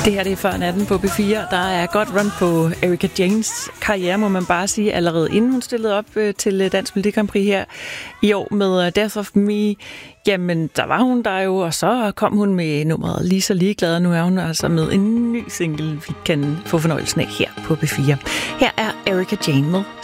Det her det er før natten på B4. Der er godt run på Erika Jaynes karriere, må man bare sige, allerede inden hun stillede op til Dansk Melodi Grand Prix her i år med Death of Me. Jamen, der var hun der jo, og så kom hun med nummeret Lige så ligeglad, og nu er hun altså med en ny single, vi kan få fornøjelsen af her på B4. Her er Erika Jayne med